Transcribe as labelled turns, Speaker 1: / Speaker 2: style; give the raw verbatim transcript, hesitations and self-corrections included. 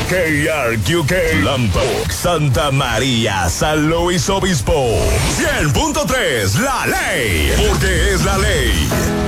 Speaker 1: K R Q K, Lampa, Santa María, San Luis Obispo. cien punto tres, La Ley, porque es la ley.